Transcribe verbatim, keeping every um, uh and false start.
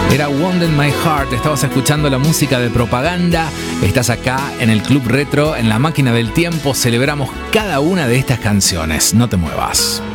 Era Wounded My Heart. Estabas escuchando la música de Propaganda. Estás acá en el Club Retro, en la máquina del tiempo. Celebramos cada una de estas canciones. No te muevas.